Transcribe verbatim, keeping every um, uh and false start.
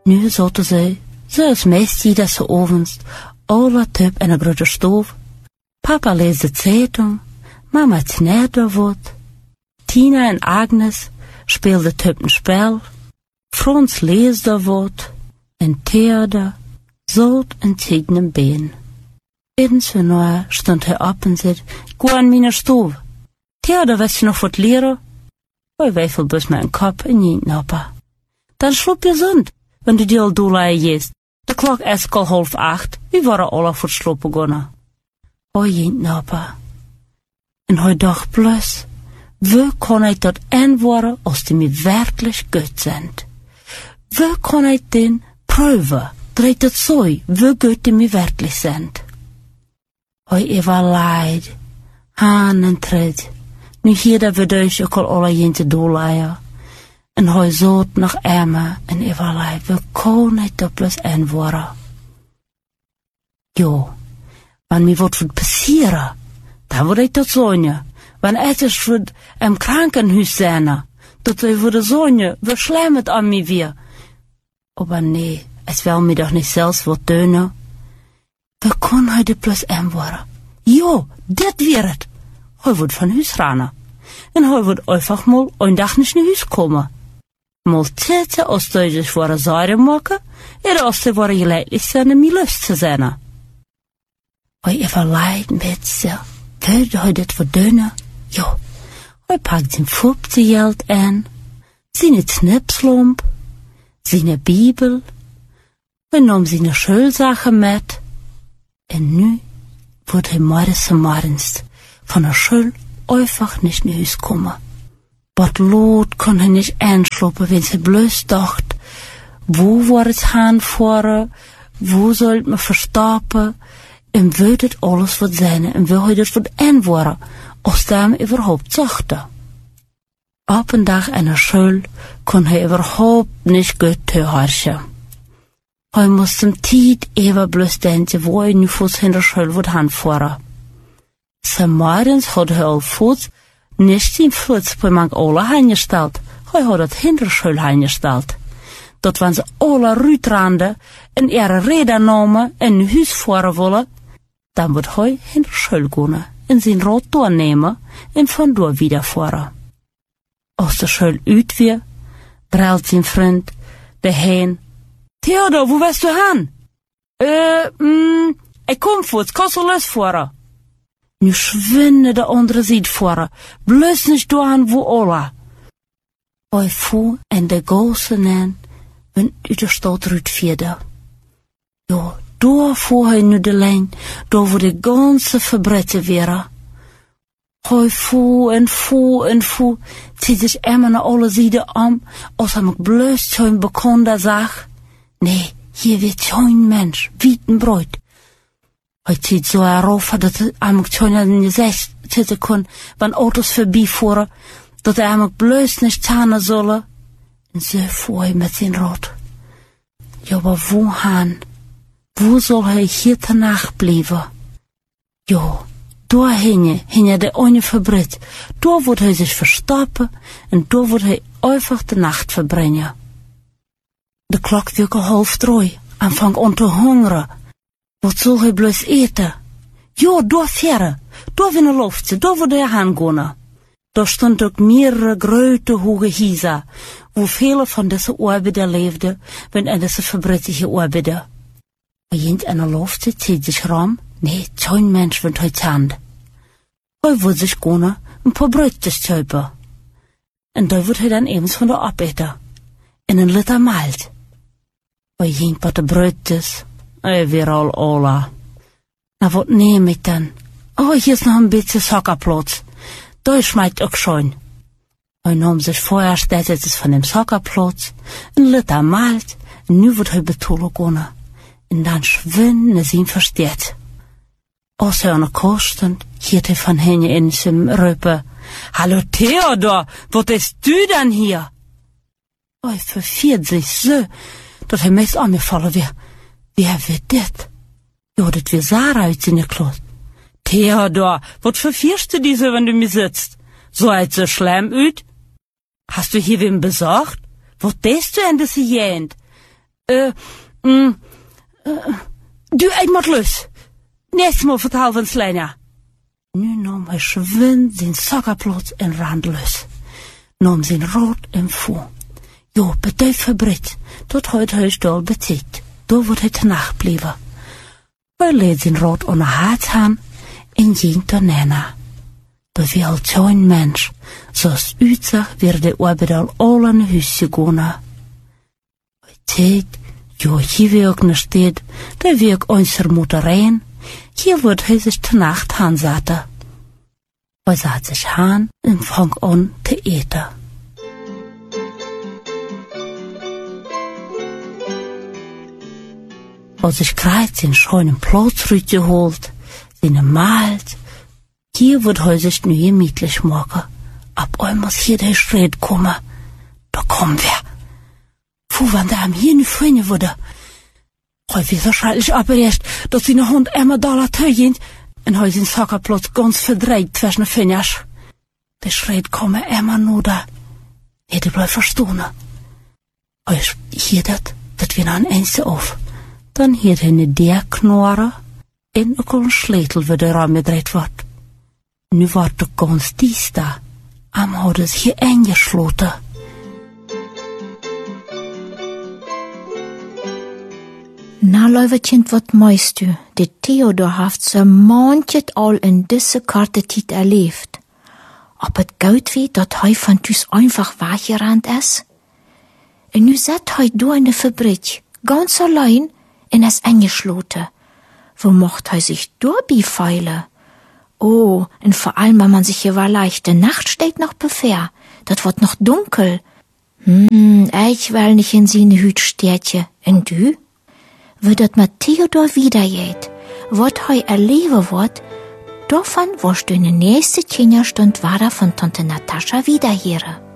Nu zaten ze, zoals meestal des ovens, alle tup en een grote stoof. Papa leest de Zeitung, mama snijdt wat. Tina en Agnes speelden tup een spel. Frans leesde wat. En Theodor zat en tegen een been. Eens wanneer stond hij op en zei, ga aan mijn stoof. Theodor, wist je nog wat leren? Hij wijfelt dus met een kop en niet nappen. Dan sloep je zond, wanneer die al doelaaien jeest. De klok is al half acht, we waren alle voor sloop begonnen. Hij niet nappen. En hij dacht plus, we kunnen dat antwoorden als die me werkelijk goed zijn. We kunnen den proeven, dat het zo, we goed die me werkelijk zijn. Hij even leid, haan en tred. Nu hier dat we dus ook al alle jente doelaaien. En hij zoot nog Emma en even leid, we kunnen dat plus antwoorden. Jo, wanneer me wat wordt passieren, dan wordt ik dat zonje. Wanneer het is voor een krankenhuis zijn, dat hij voor de zonje, we slijmen aan me weer. Maar nee, het wil me toch niet zelfs wat doen. We kunnen hij de plus antwoorden. Jo, dit weer het. Hij wordt van huis rennen. En hij wordt einfach mal een dag niet naar huis komen. Mal zitten als hij zich voor een zaire maken, en als hij voor een geleidelijk zijn en lust te zijn. Hij even leidt met zich. Wilde hij dit voor doen? Jo, hij pakt zijn voetgeld aan, zijn snipslomp, zijn Bibel, hij nam zijn schulzaken met, en nu wordt hij morgens en morgens van de schul einfach niet naar huis komen. Wat lood kon hij niet aanslopen, wenn hij bloos dacht, wo wordt het gaan voeren, wo zal het me verstappen, en wil het alles wat zijn, en wil hij het wat aanvoeren, als hij hem überhaupt zochte. Op een dag in de schul kon hij überhaupt niet goed toehouden. Hij moest hem tijd even bloos denken, wo hij nu voets in de schul wordt aanvoeren. Zijn morgens had hij al voets niet zijn voets bij mij alle aangesteld. Hij had het in de schul aangesteld. Dat wanneer ze alle ruitranden en er reden namen en nu huis voeren willen, dan wordt hij in de schul gaan en zijn rood doornemen en vandoor wieder voeren. Als de schul uit weer, brult zijn vriend de heen. Theodor, wo wist du gaan? Eh, mm, ik kom voor het kasselus voeren. Nu schwinde de andere zijde voeren, bloos niet doorgaan wo alle. Hij voer en de gozen en wenn uit de stad uitvierde. Jo, door voer hij nu de lijn, door voor de ganze verbreite weer. Hij voer en voer en voer, ziet zich immer naar alle zijden om, als hij me bloos zo'n bekende zag. Nee, hier wird zo'n mens, wieten brood. Hij ziet zo erop, dat hij hem zo'n in de gezicht zitten kon, wanneer auto's voorbij voeren, dat hij hem bloos niet staan zullen. En zo voer hij met zijn rot. Ja, maar wo gaan? Wo zal hij hier te nacht blijven? Jo, daar hing hing de ene verbreid. Daar wordt hij zich verstappen en daar wordt hij einfach de nacht verbrengen. De klok werd al half drie en vang aan te hongeren. Wat zal hij bloos eten? Jo, daar verre, daar in de lucht, daar wordt hij aangaan. Daar stond ook meerdere grote hoge huizen, wo vele van deze arbeiders leefden, in deze fabrieke arbeiders. Maar jent in de lucht zit zich ram, nee, zo'n mens wordt hij hand. Hij wordt zich gaan een paar broodjes kopen. En daar wordt hij dan eens van de opeten. En een liter malt. Hij jent wat de broodjes, hij weer al ola. Nou, wat neem ik dan? Oh, hier is nog een beetje sokkerplots. Daar schmeckt ook schon. Hij nam zich vorher dat het is van dem sokkerplots, een liter malt, en nu wordt hij betoelen gaan. En dan schwinden zijn versteerd. Als hij aan de kast stond, hield hij van hen in zijn roepen. Hallo Theodor, wat is du dan hier? Hij verviert zich zo, dat hij meest aangevallen weer. Wie heeft dit? Ja, dat weer Sarah uit zijn klas. Theodor, wat vervierst du diese, wenn du mir sitzt? So halt so schlimm uit? Hast du hier wem besorgt? Wat denkst du an diese Jent? äh, mm, äh, du eenmaal los. Nächstes Mal vertel wir uns länger. Nu nam hij schwind zijn zakkenplots en rand los. Nam zijn rot en voer. Jo, beduid verbrit, tot heute hij stil bezit. Daar wordt hij te nacht blijven. Hij leed zijn rot onder haar aan en ging door nena. Da wie al zo'n mens, zoals uitzag, weer de arbeid al al aan huis gegaan. Hij zei, jo, hier wil ik naar stad, daar wil ik onze moeder rein. Hier wordt hij zich de nacht aanzetten. Hij zat zich aan en vang aan te eten. Als zich krijgt zijn schone plaats uitgeholt, zijn maalt, hier wordt hij zich nu gemütlich maken. Ab einmal hier der Schritt komen. Da kommen wir. Wo waren da am hier nu vrienden worden? Hij wird wahrscheinlich abgerecht, dass sie eine Hund immer da laten en hij zijn zakkenplots ganz verdreht zwischen de vingers. Der Schritt komme immer nur da. Hätte bleib verstohlen. Hij hier dat, dat wir an eins auf. Dan hier eine der knorren en ook een sleutel waar de raam gedreht wordt. Nu wordt de ganz dies da. Am hadden zich eingesloten. Na, Leuwertchen, wat meist du? De Theodor haft so manches al in diese Karte Tiet erlebt. Ob het gut wie, dat hij van thuis einfach weggerannt is? En nu zat hij door in de fabriek, ganz allein, en is eingesloten. Wo mocht hij zich doorbefeilen? Oh, en vor allem, wenn man sich hier war leicht, de Nacht steht noch bevor, dat wird noch dunkel. Hm, ich will nicht in seine Hütstärtje. En du? Wird dat mit Theodor wiedergeht, wat hij erleben wird, davon wirst du in der nächsten Kinderstund weiter von Tante Natascha wiederhören.